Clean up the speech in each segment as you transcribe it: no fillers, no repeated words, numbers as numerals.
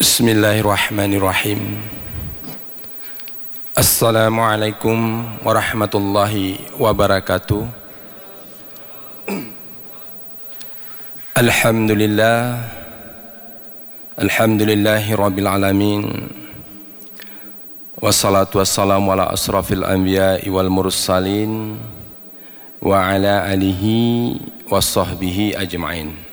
Bismillahirrahmanirrahim. Assalamualaikum warahmatullahi wabarakatuh. Alhamdulillahi rabbil alamin. Wassalatu wassalamu ala asrafil anbiya'i wal mursalin wa ala alihi wassahbihi ajma'in.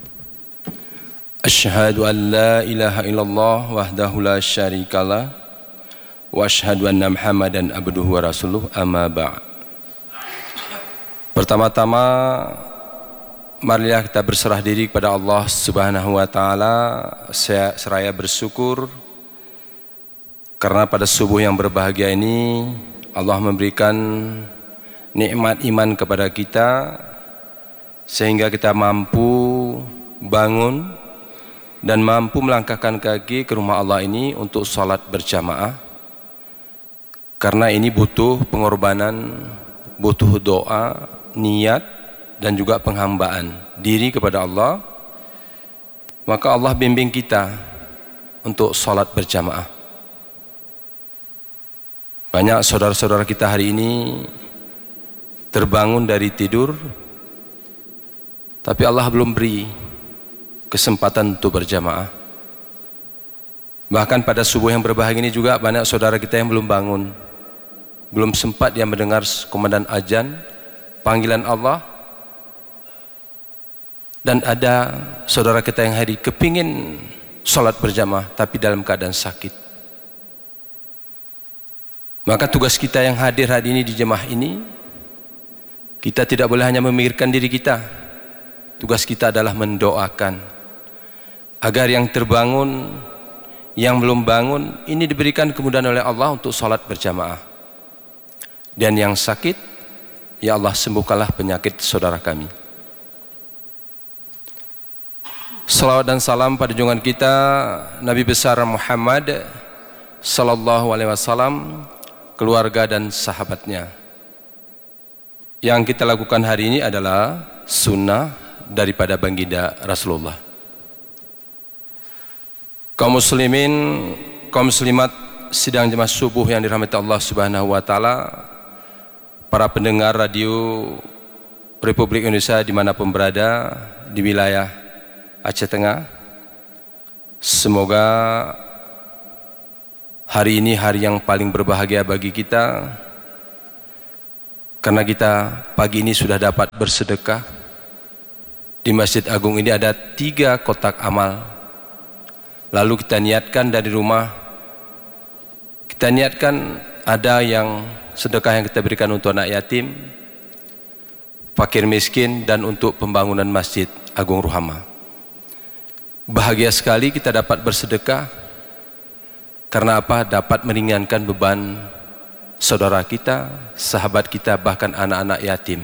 Asyhadu an la ilaha illallah wahdahu la syarikalah wa asyhadu anna Muhammadan abduhu wa rasuluh, amma ba'd. Pertama-tama marilah kita berserah diri kepada Allah Subhanahu wa taala seraya bersyukur karena pada subuh yang berbahagia ini Allah memberikan nikmat iman kepada kita sehingga kita mampu bangun dan mampu melangkahkan kaki ke rumah Allah ini untuk sholat berjamaah, karena ini butuh pengorbanan, butuh doa, niat, dan juga penghambaan diri kepada Allah. Maka Allah bimbing kita untuk sholat berjamaah. Banyak saudara-saudara kita hari ini terbangun dari tidur, tapi Allah belum beri kesempatan untuk berjamaah. Bahkan pada subuh yang berbahagia ini juga banyak saudara kita yang belum bangun, belum sempat dia mendengar komandan azan, panggilan Allah. Dan ada saudara kita yang hari kepingin sholat berjamaah tapi dalam keadaan sakit. Maka tugas kita yang hadir hari ini di jemaah ini, kita tidak boleh hanya memikirkan diri kita. Tugas kita adalah mendoakan agar yang terbangun, yang belum bangun ini diberikan kemudahan oleh Allah untuk sholat berjamaah. Dan yang sakit, ya Allah sembuhkanlah penyakit saudara kami. Salawat dan salam pada junjungan kita Nabi besar Muhammad sallallahu alaihi wasallam, keluarga dan sahabatnya. Yang kita lakukan hari ini adalah sunnah daripada baginda Rasulullah. Kaum muslimin, kaum muslimat sidang jemaah subuh yang dirahmati Allah Subhanahu wa taala, para pendengar radio Republik Indonesia dimanapun berada di wilayah Aceh Tengah, semoga hari ini hari yang paling berbahagia bagi kita, karena kita pagi ini sudah dapat bersedekah. Di Masjid Agung ini ada 3 kotak amal. Lalu kita niatkan dari rumah, kita niatkan ada yang sedekah yang kita berikan untuk anak yatim, fakir miskin, dan untuk pembangunan Masjid Agung Ruhama. Bahagia sekali kita dapat bersedekah, karena apa? Dapat meringankan beban saudara kita, sahabat kita, bahkan anak-anak yatim.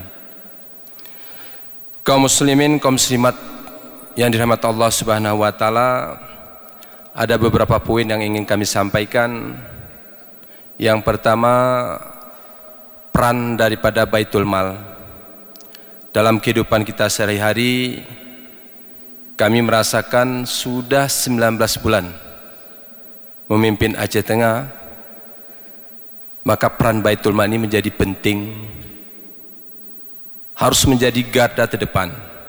Kaum muslimin, kaum muslimat yang dirahmati Allah Subhanahu wa taala, ada beberapa poin yang ingin kami sampaikan. Yang pertama, peran daripada Baitul Mal dalam kehidupan kita sehari-hari. Kami merasakan sudah 19 bulan memimpin Aceh Tengah, maka peran Baitul Mal ini menjadi penting, harus menjadi garda terdepan.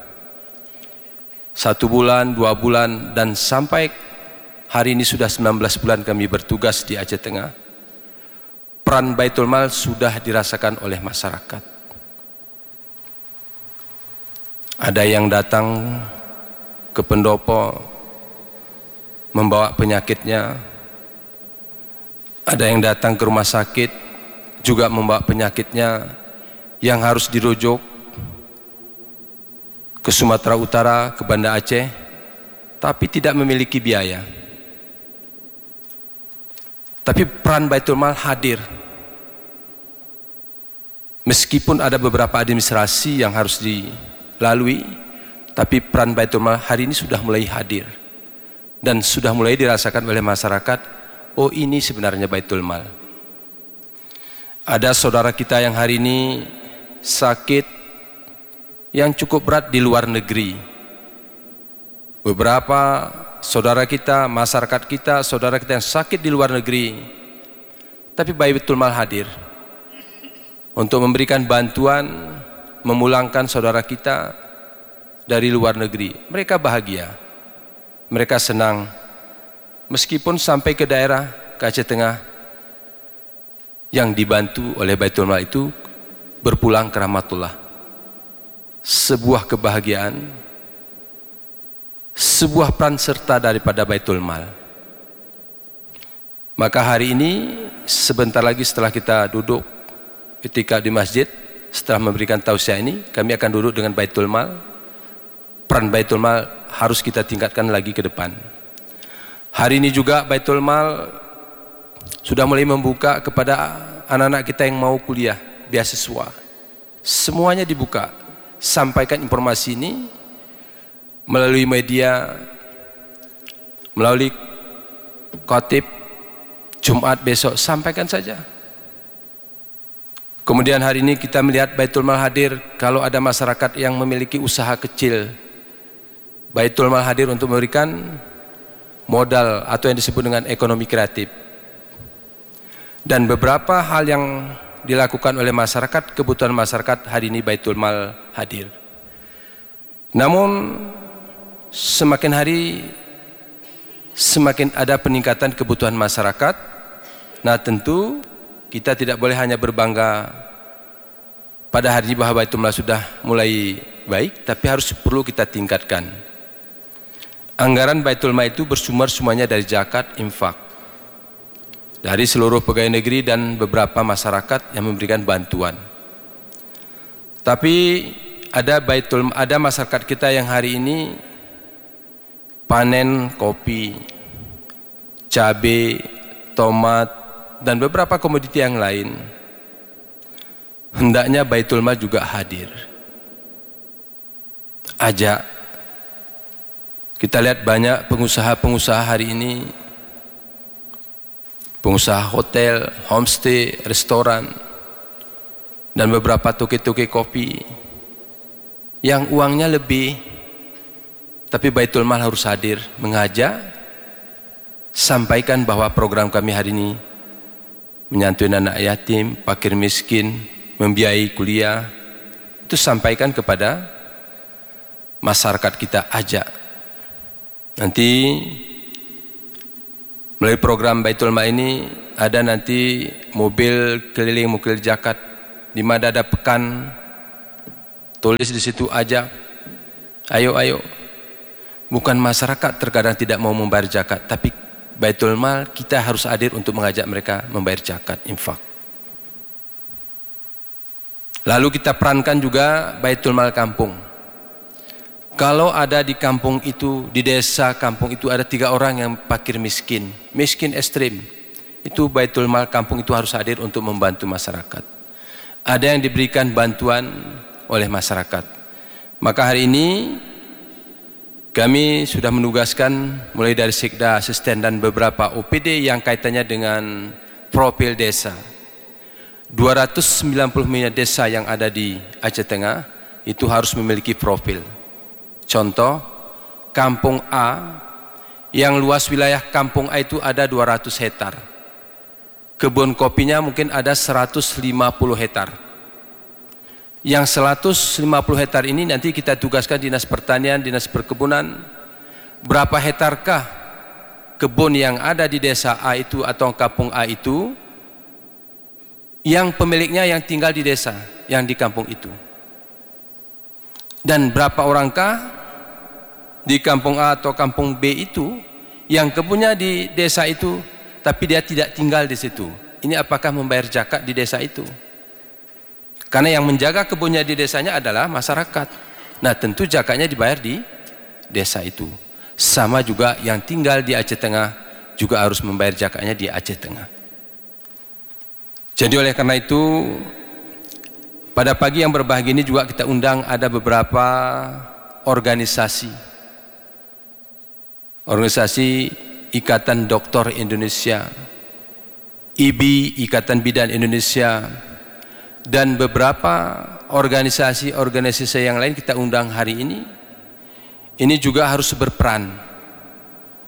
1 bulan, 2 bulan, dan sampai hari ini sudah 19 bulan kami bertugas di Aceh Tengah. Peran Baitul Mal sudah dirasakan oleh masyarakat. Ada yang datang ke pendopo membawa penyakitnya, ada yang datang ke rumah sakit juga membawa penyakitnya yang harus dirujuk ke Sumatera Utara, ke Banda Aceh, tapi tidak memiliki biaya. Tapi peran Baitul Mal hadir. Meskipun ada beberapa administrasi yang harus dilalui, tapi peran Baitul Mal hari ini sudah mulai hadir. Dan sudah mulai dirasakan oleh masyarakat, oh ini sebenarnya Baitul Mal. Ada saudara kita yang hari ini sakit yang cukup berat di luar negeri. Beberapa saudara kita, masyarakat kita, saudara kita yang sakit di luar negeri, tapi Baitul Mal hadir untuk memberikan bantuan, memulangkan saudara kita dari luar negeri. Mereka bahagia, mereka senang, meskipun sampai ke daerah, ke Aceh Tengah, yang dibantu oleh Baitul Mal itu berpulang ke rahmatullah. Sebuah kebahagiaan, sebuah peran serta daripada Baitul Mal. Maka hari ini sebentar lagi setelah kita duduk ketika di masjid, setelah memberikan tausiah ini, kami akan duduk dengan Baitul Mal. Peran Baitul Mal harus kita tingkatkan lagi ke depan. Hari ini juga Baitul Mal sudah mulai membuka kepada anak-anak kita yang mau kuliah beasiswa. Semuanya dibuka. Sampaikan informasi ini melalui media, melalui khotib Jumat besok, sampaikan saja. Kemudian hari ini kita melihat Baitul Mal hadir. Kalau ada masyarakat yang memiliki usaha kecil, Baitul Mal hadir untuk memberikan modal atau yang disebut dengan ekonomi kreatif. Dan beberapa hal yang dilakukan oleh masyarakat, kebutuhan masyarakat, hari ini Baitul Mal hadir. Namun semakin hari semakin ada peningkatan kebutuhan masyarakat. Nah tentu kita tidak boleh hanya berbangga pada hari ini bahwa Baitul Mal sudah mulai baik, tapi harus perlu kita tingkatkan. Anggaran Baitul Mal itu bersumber semuanya dari zakat, infak, dari seluruh pegawai negeri dan beberapa masyarakat yang memberikan bantuan. Tapi ada masyarakat kita yang hari ini panen kopi, cabai, tomat, dan beberapa komoditi yang lain. Hendaknya Baitul Mal juga hadir. Ajak. Kita lihat banyak pengusaha-pengusaha hari ini, pengusaha hotel, homestay, restoran, dan beberapa toke-toke kopi yang uangnya lebih, tapi Baitul Mal harus hadir mengajak, sampaikan bahwa program kami hari ini menyantuni anak yatim, fakir miskin, membiayai kuliah, itu sampaikan kepada masyarakat kita, ajak. Nanti melalui program Baitul Mal ini ada nanti mobil keliling, mobil zakat, di mana ada pekan, tulis di situ ajak, ayo. Bukan masyarakat terkadang tidak mau membayar zakat, tapi Baitul Mal kita harus hadir untuk mengajak mereka membayar zakat, infak. Lalu kita perankan juga Baitul Mal kampung. Kalau ada di kampung itu, di desa kampung itu ada 3 orang yang fakir miskin, miskin ekstrim, itu Baitul Mal kampung itu harus hadir untuk membantu masyarakat. Ada yang diberikan bantuan oleh masyarakat. Maka hari ini kami sudah menugaskan mulai dari Sekda, asisten dan beberapa OPD yang kaitannya dengan profil desa. 290 desa yang ada di Aceh Tengah itu harus memiliki profil. Contoh, Kampung A, yang luas wilayah Kampung A itu ada 200 hektar. Kebun kopinya mungkin ada 150 hektar. Yang 150 hektar ini nanti kita tugaskan Dinas Pertanian, Dinas Perkebunan, berapa hektarkah kebun yang ada di desa A itu atau Kampung A itu, yang pemiliknya yang tinggal di desa, yang di kampung itu. Dan berapa orangkah di Kampung A atau Kampung B itu yang kebunnya di desa itu tapi dia tidak tinggal di situ. Ini apakah membayar zakat di desa itu? Karena yang menjaga kebunnya di desanya adalah masyarakat. Nah tentu zakatnya dibayar di desa itu. Sama juga yang tinggal di Aceh Tengah juga harus membayar zakatnya di Aceh Tengah. Jadi oleh karena itu pada pagi yang berbahagia ini juga kita undang ada beberapa organisasi Ikatan Dokter Indonesia, IBI, Ikatan Bidan Indonesia, dan beberapa organisasi yang lain kita undang hari ini. Ini juga harus berperan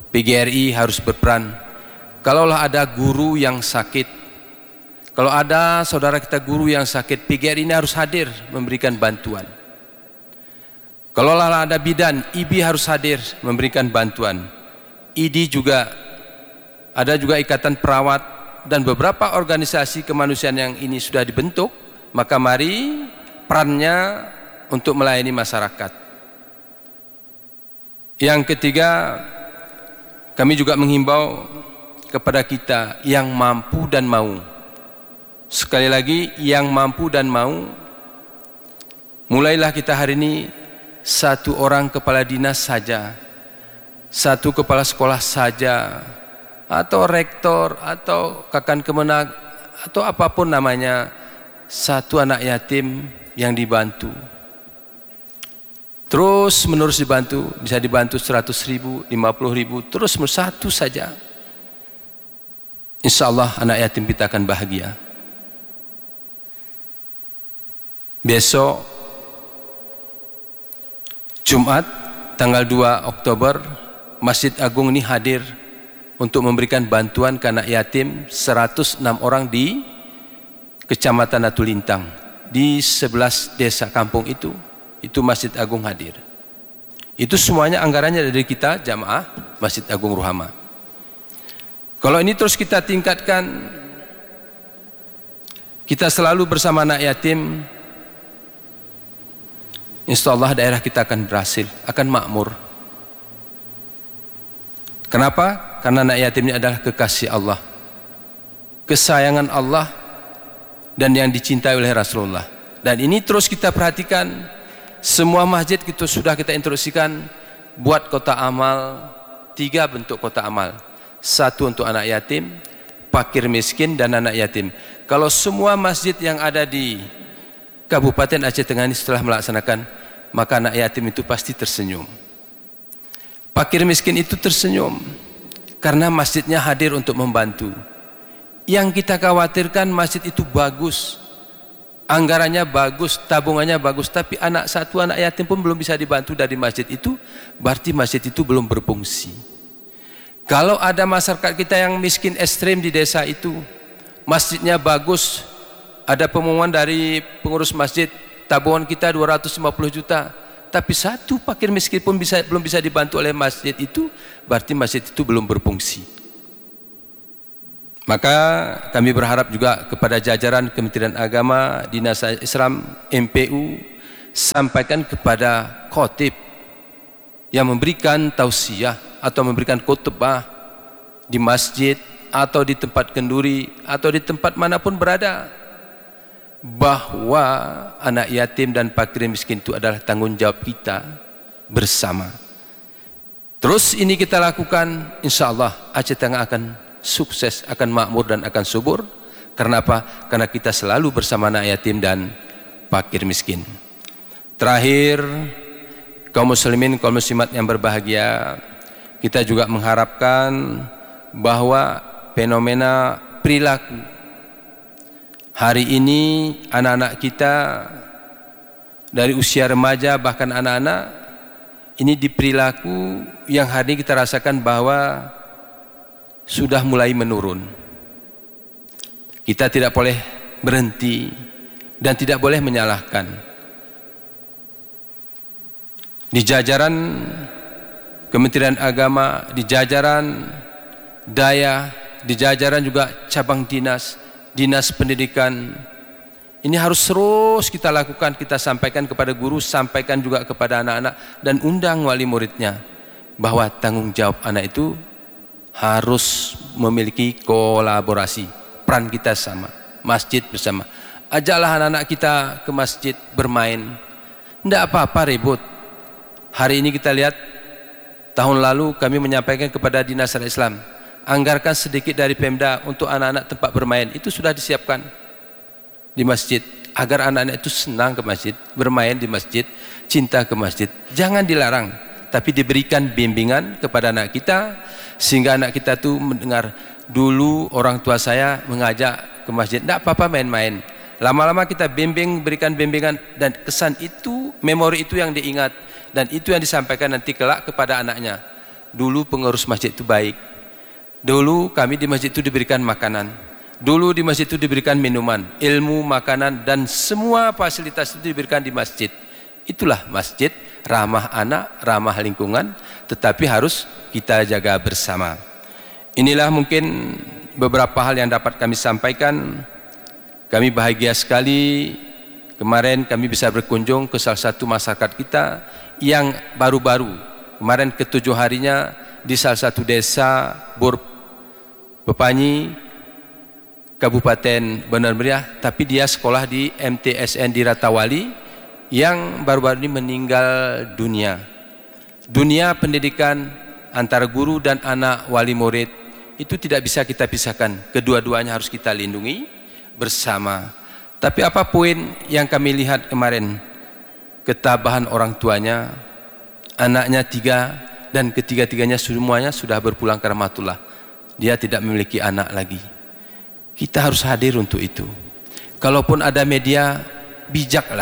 PGRI harus berperan. Kalaulah ada guru yang sakit, kalau ada saudara kita guru yang sakit, PGRI ini harus hadir memberikan bantuan. Kalaulah ada bidan, IBI harus hadir memberikan bantuan. ID juga, ada juga ikatan perawat dan beberapa organisasi kemanusiaan yang ini sudah dibentuk, maka mari perannya untuk melayani masyarakat. Yang ketiga, kami juga menghimbau kepada kita yang mampu dan mau. Sekali lagi, yang mampu dan mau, mulailah kita hari ini 1 orang kepala dinas saja, 1 kepala sekolah saja, atau rektor, atau kakan kemenag, atau apapun namanya, 1 anak yatim yang dibantu. Terus menerus dibantu, bisa dibantu 100.000, 50.000, terus 1 saja. Insya Allah anak yatim kita akan bahagia. Besok Jumat tanggal 2 Oktober Masjid Agung ini hadir untuk memberikan bantuan ke anak yatim 106 orang di Kecamatan Natulintang, di 11 desa kampung itu Masjid Agung hadir. Itu semuanya anggarannya dari kita jamaah Masjid Agung Ruhama. Kalau ini terus kita tingkatkan, kita selalu bersama anak yatim, insya Allah daerah kita akan berhasil, akan makmur. Kenapa? Karena anak yatim ini adalah kekasih Allah, kesayangan Allah, dan yang dicintai oleh Rasulullah. Dan ini terus kita perhatikan, semua masjid sudah kita instruksikan buat kota amal, 3 bentuk kota amal. 1 untuk anak yatim, fakir miskin, dan anak yatim. Kalau semua masjid yang ada di Kabupaten Aceh Tengah ini setelah melaksanakan, maka anak yatim itu pasti tersenyum. Fakir miskin itu tersenyum karena masjidnya hadir untuk membantu. Yang kita khawatirkan masjid itu bagus, anggarannya bagus, tabungannya bagus, tapi anak yatim pun belum bisa dibantu dari masjid itu, berarti masjid itu belum berfungsi. Kalau ada masyarakat kita yang miskin ekstrim di desa itu, masjidnya bagus, ada pengumuman dari pengurus masjid, tabungan kita 250 juta, tapi 1 fakir miskin pun belum bisa dibantu oleh masjid itu, berarti masjid itu belum berfungsi. Maka kami berharap juga kepada jajaran Kementerian Agama, Dinas Islam, MPU, sampaikan kepada khotib yang memberikan tausiah atau memberikan khutbah di masjid atau di tempat kenduri atau di tempat manapun berada, bahwa anak yatim dan fakir miskin itu adalah tanggung jawab kita bersama. Terus ini kita lakukan, insya Allah Aceh Tengah akan sukses, akan makmur dan akan subur. Karena apa? Karena kita selalu bersama anak yatim dan fakir miskin. Terakhir, kaum muslimin, kaum muslimat yang berbahagia, kita juga mengharapkan bahwa fenomena perilaku hari ini anak-anak kita dari usia remaja bahkan anak-anak ini di perilaku yang hari ini kita rasakan bahwa sudah mulai menurun. Kita tidak boleh berhenti dan tidak boleh menyalahkan. Di jajaran Kementerian Agama, di jajaran daya, di jajaran juga cabang dinas, dinas pendidikan, ini harus terus kita lakukan, kita sampaikan kepada guru, sampaikan juga kepada anak-anak, dan undang wali muridnya bahwa tanggung jawab anak itu harus memiliki kolaborasi, peran kita sama, masjid bersama. Ajaklah anak-anak kita ke masjid bermain, tidak apa-apa ribut. Hari ini kita lihat, tahun lalu kami menyampaikan kepada Dinas Islam, anggarkan sedikit dari Pemda untuk anak-anak tempat bermain, itu sudah disiapkan di masjid, agar anak-anak itu senang ke masjid, bermain di masjid, cinta ke masjid. Jangan dilarang, tapi diberikan bimbingan kepada anak kita, sehingga anak kita tuh mendengar, dulu orang tua saya mengajak ke masjid, tidak apa-apa main-main. Lama-lama kita bimbing, berikan bimbingan, dan kesan itu, memori itu yang diingat, dan itu yang disampaikan nanti kelak kepada anaknya. dulu pengurus masjid itu baik. Dulu kami di masjid itu diberikan makanan. Dulu di masjid itu diberikan minuman, ilmu, makanan, dan semua fasilitas itu diberikan di masjid. Itulah masjid, ramah anak, ramah lingkungan, tetapi harus kita jaga bersama. Inilah mungkin beberapa hal yang dapat kami sampaikan. Kami bahagia sekali kemarin kami bisa berkunjung ke salah satu masyarakat kita yang baru-baru. Kemarin ke-7 harinya di salah satu desa Pepanyi, Kabupaten Bandar Meriah, tapi dia sekolah di MTSN di Ratawali yang baru-baru ini meninggal dunia. Dunia pendidikan antara guru dan anak wali murid itu tidak bisa kita pisahkan. Kedua-duanya harus kita lindungi bersama. Tapi apa poin yang kami lihat kemarin? Ketabahan orang tuanya, anaknya 3 dan ketiga-tiganya semuanya sudah berpulang ke rahmatullah. Dia tidak memiliki anak lagi. Kita harus hadir untuk itu. Kalaupun ada media, bijaklah.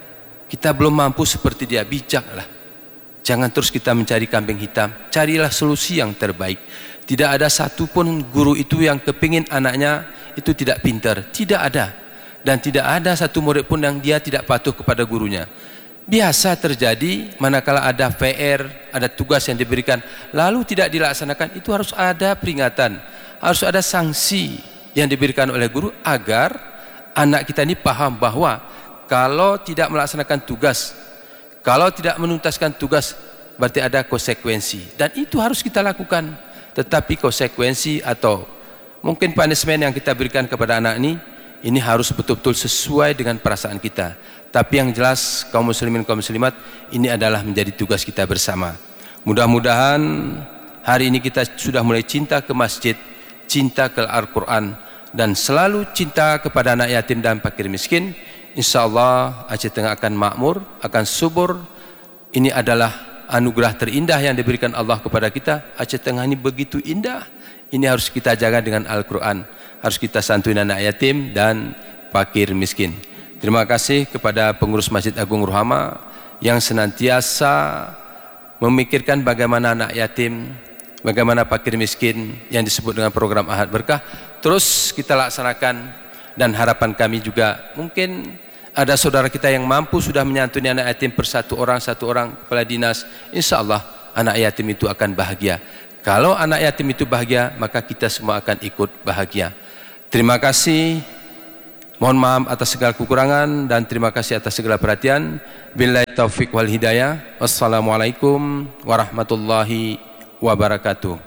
Kita belum mampu seperti dia, bijaklah. Jangan terus kita mencari kambing hitam. Carilah solusi yang terbaik. Tidak ada satupun guru itu yang kepingin anaknya itu tidak pintar. Tidak ada. Dan tidak ada satu murid pun yang dia tidak patuh kepada gurunya. Biasa terjadi manakala ada PR, ada tugas yang diberikan, lalu tidak dilaksanakan, itu harus ada peringatan, harus ada sanksi yang diberikan oleh guru agar anak kita ini paham bahwa kalau tidak melaksanakan tugas, kalau tidak menuntaskan tugas, berarti ada konsekuensi. Dan itu harus kita lakukan. Tetapi konsekuensi atau mungkin punishment yang kita berikan kepada anak ini harus betul-betul sesuai dengan perasaan kita. Tapi yang jelas kaum muslimin kaum muslimat, ini adalah menjadi tugas kita bersama. Mudah-mudahan hari ini kita sudah mulai cinta ke masjid, cinta ke Al-Quran, dan selalu cinta kepada anak yatim dan fakir miskin. Insya Allah Aceh Tengah akan makmur, akan subur. Ini adalah anugerah terindah yang diberikan Allah kepada kita. Aceh Tengah ini begitu indah. Ini harus kita jaga dengan Al-Quran. Harus kita santuin anak yatim dan fakir miskin. Terima kasih kepada pengurus Masjid Agung Ruhama yang senantiasa memikirkan bagaimana anak yatim, bagaimana fakir miskin yang disebut dengan program Ahad Berkah terus kita laksanakan. Dan harapan kami juga mungkin ada saudara kita yang mampu sudah menyantuni anak yatim per satu orang kepala dinas. Insya Allah anak yatim itu akan bahagia. Kalau anak yatim itu bahagia, maka kita semua akan ikut bahagia. Terima kasih. Mohon maaf atas segala kekurangan dan terima kasih atas segala perhatian. Billahi taufik wal hidayah. Wassalamualaikum warahmatullahi wabarakatuh.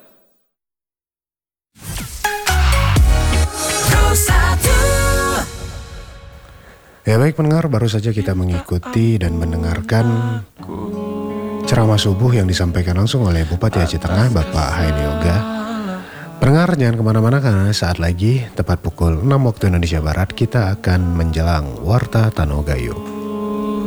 Ya baik pendengar, baru saja kita mengikuti dan mendengarkan ceramah subuh yang disampaikan langsung oleh Bupati Aceh Tengah Bapak Haini Yoga. Pendengar jangan kemana-mana karena saat lagi tepat pukul 6 waktu Indonesia Barat kita akan menjelang Warta Tanogayo.